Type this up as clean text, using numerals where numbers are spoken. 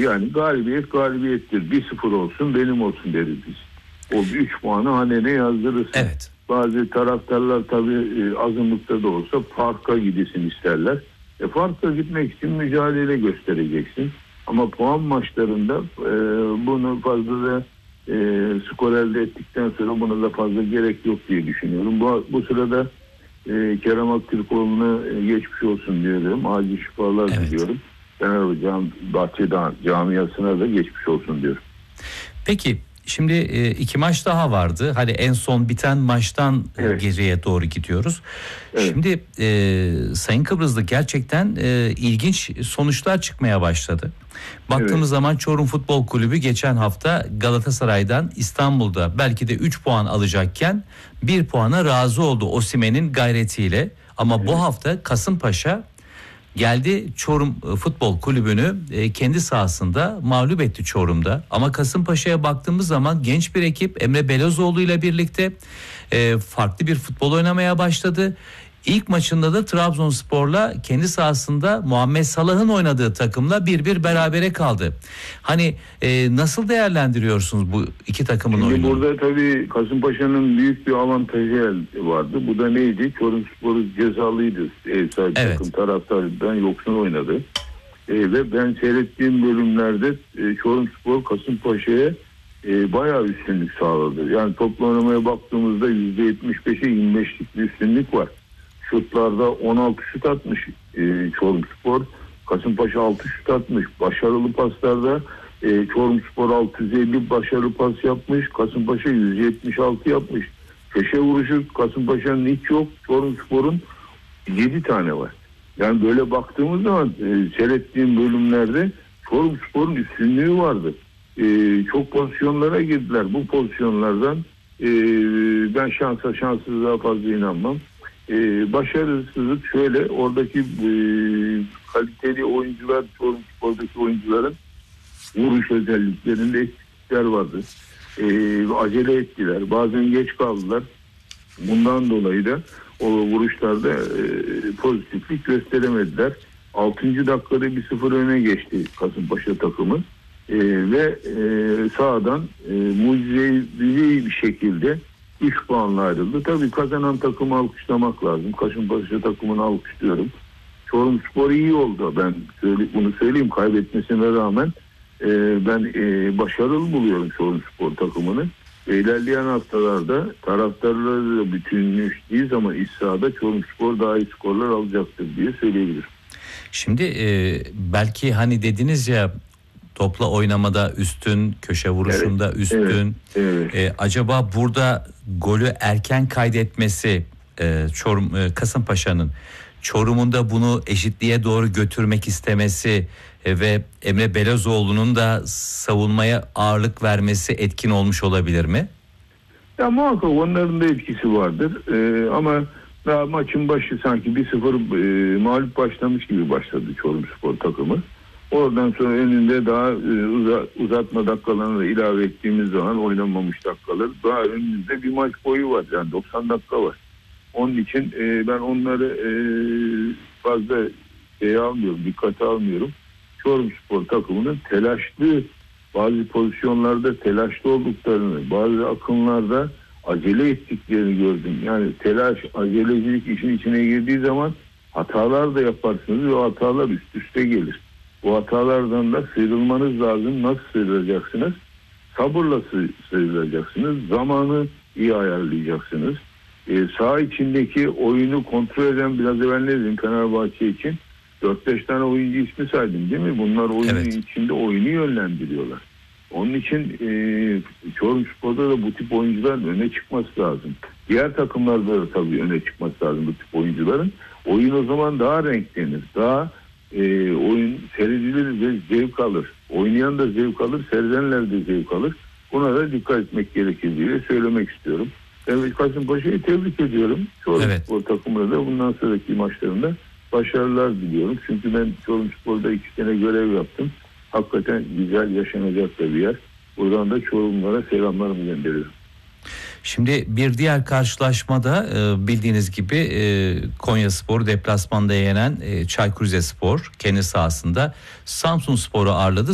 Yani galibiyettir. 1-0 olsun benim olsun deriz biz. O 3 puanı hanene yazdırırsın. Evet. Bazı taraftarlar tabii azınlıkta da olsa farka gidesin isterler. Farka gitmek için mücadele göstereceksin. Ama puan maçlarında bunu fazla da skor elde ettikten sonra buna da fazla gerek yok diye düşünüyorum. Bu sırada Kerem Aktürkoğlu'na geçmiş olsun diyorum. Acil şifalar diliyorum. Fenerbahçe camiasına da geçmiş olsun diyorum. Peki şimdi 2 maç daha vardı. Hani en son biten maçtan geriye doğru gidiyoruz. Evet. Şimdi Sayın Kıbrıslı gerçekten ilginç sonuçlar çıkmaya başladı. Baktığımız zaman Çorum Futbol Kulübü geçen hafta Galatasaray'dan İstanbul'da belki de 3 puan alacakken 1 puana razı oldu Osimhen'in gayretiyle. Ama bu hafta Kasımpaşa geldi Çorum Futbol Kulübü'nü kendi sahasında mağlup etti Çorum'da. Ama Kasımpaşa'ya baktığımız zaman genç bir ekip Emre Belözoğlu ile birlikte farklı bir futbol oynamaya başladı. İlk maçında da Trabzonspor'la kendi sahasında Muhammed Salah'ın oynadığı takımla 1-1 berabere kaldı. Hani nasıl değerlendiriyorsunuz bu iki takımın oyununu? Burada tabii Kasımpaşa'nın büyük bir avantajı vardı. Bu da neydi? Çorumspor cezalıydı. Ev sahibi takım taraftarından yoksun oynadı. Ve ben seyrettiğim bölümlerde Çorumspor Kasımpaşa'ya bayağı üstünlük sağladı. Yani toplu oynamaya baktığımızda %75'e 25'lik bir üstünlük var. Şutlarda 16 şut atmış Çorumspor. Kasımpaşa 6 şut atmış. Başarılı paslarda Çorumspor 650 başarılı pas yapmış. Kasımpaşa 176 yapmış. Köşe vuruşu Kasımpaşa'nın hiç yok. Çorumspor'un 7 tane var. Yani böyle baktığımız zaman seyrettiğim bölümlerde Çorumspor'un üstünlüğü vardı. Çok pozisyonlara girdiler. Bu pozisyonlardan ben şanssızlığa fazla inanmam. Başarısızlık şöyle, oradaki kaliteli oyuncular, Çorumspor'daki oyuncuların vuruş özelliklerinde eksiklikler vardı. Acele ettiler. Bazen geç kaldılar. Bundan dolayı da o vuruşlarda pozitiflik gösteremediler. 6. dakikada 1-0 öne geçti Kasımpaşa takımı. Ve sahadan mucizevi bir şekilde 3 puanla ayrıldı. Tabii kazanan takımı alkışlamak lazım. Kasımpaşa takımını alkışlıyorum. Çorumspor iyi oldu. Ben bunu söyleyeyim. Kaybetmesine rağmen ben başarılı buluyorum Çorumspor takımını. İlerleyen haftalarda taraftarları da bütünleştiği zaman iç sahada Çorumspor daha iyi skorlar alacaktır diye söyleyebilirim. Şimdi belki hani dediniz ya, topla oynamada üstün, köşe vuruşunda üstün. Acaba burada golü erken kaydetmesi Kasımpaşa'nın Çorum'un da bunu eşitliğe doğru götürmek istemesi ve Emre Belözoğlu'nun da savunmaya ağırlık vermesi etkin olmuş olabilir mi? Ya muhakkak onların da etkisi vardır. Ama daha maçın başı sanki 1-0 mağlup başlamış gibi başladı Çorumspor takımı. Oradan sonra önünde daha uzatma dakikalarını da ilave ettiğimiz zaman oynanmamış dakikalar daha önümüzde bir maç boyu var. Yani 90 dakika var. Onun için ben onları fazla dikkate almıyorum. Çorumspor takımının bazı pozisyonlarda telaşlı olduklarını, bazı akımlarda acele ettiklerini gördüm. Yani acelecilik işin içine girdiği zaman hatalar da yaparsınız ve o hatalar üst üste gelir. Bu hatalardan da sıyrılmanız lazım. Nasıl sıyrılacaksınız? Sabırla sıyrılacaksınız. Zamanı iyi ayarlayacaksınız. Saha içindeki oyunu kontrol eden, biraz evvel ne dedim Fenerbahçe için? 4-5 tane oyuncu ismi saydım değil mi? Bunlar oyunun içinde oyunu yönlendiriyorlar. Onun için Çorumspor'da da bu tip oyuncuların öne çıkması lazım. Diğer takımlarda da tabii öne çıkması lazım bu tip oyuncuların. Oyun o zaman daha renklenir. Daha oyun seyredilir ve zevk alır. Oynayan da zevk alır, seyredenler de zevk alır. Buna da dikkat etmek gerekir diye söylemek istiyorum. Evet, Kasımpaşa'yı tebrik ediyorum. Çorumspor takımına da bundan sonraki maçlarında başarılar diliyorum. Çünkü ben Çorumspor'da 2 sene görev yaptım. Hakikaten güzel, yaşanacak da bir yer. Buradan da Çorumlara selamlarımı gönderiyorum. Şimdi bir diğer karşılaşmada bildiğiniz gibi Konyaspor deplasmanda yenen Çaykur Rizespor kendi sahasında Samsunspor'u ağırladı.